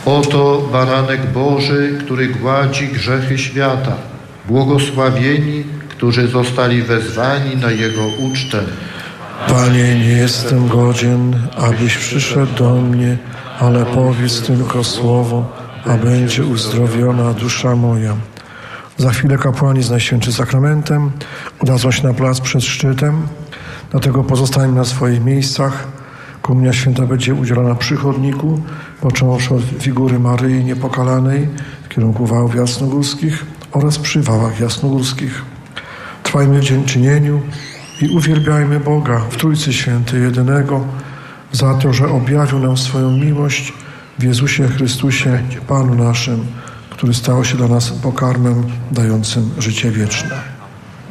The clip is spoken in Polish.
Oto baranek Boży, który gładzi grzechy świata. Błogosławieni, którzy zostali wezwani na Jego ucztę. Panie, nie jestem godzien, abyś przyszedł do mnie, ale powiedz tylko słowo, a będzie uzdrowiona dusza moja. Za chwilę kapłani z Najświętszym Sakramentem udadzą się na plac przed szczytem, dlatego pozostańmy na swoich miejscach. Komunia święta będzie udzielana przy chodniku, począwszy od figury Maryi Niepokalanej w kierunku wałów jasnogórskich oraz przy wałach jasnogórskich. Trwajmy w dziękczynieniu i uwielbiajmy Boga w Trójcy Świętej jedynego za to, że objawił nam swoją miłość w Jezusie Chrystusie, Panu naszym, który stał się dla nas pokarmem dającym życie wieczne.